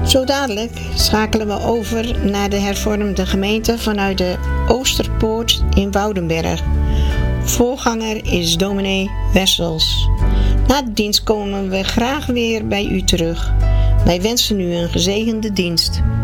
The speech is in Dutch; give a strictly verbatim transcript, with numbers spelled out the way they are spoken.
Zo dadelijk schakelen we over naar de hervormde gemeente vanuit de Oosterpoort in Woudenberg. Voorganger is dominee Wessels. Na de dienst komen we graag weer bij u terug. Wij wensen u een gezegende dienst.